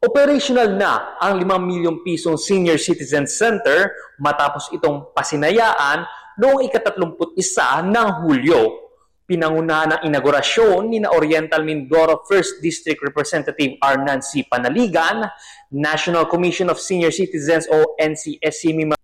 Operational na ang 5 milyong pisong Senior Citizen Center matapos itong pasinayaan noong ika-31 ng Hulyo. Pinangunahan ng inaugurasyon ni Oriental Mindoro 1st District Representative R. Nancy Panaligan, National Commission of Senior Citizens o NCSC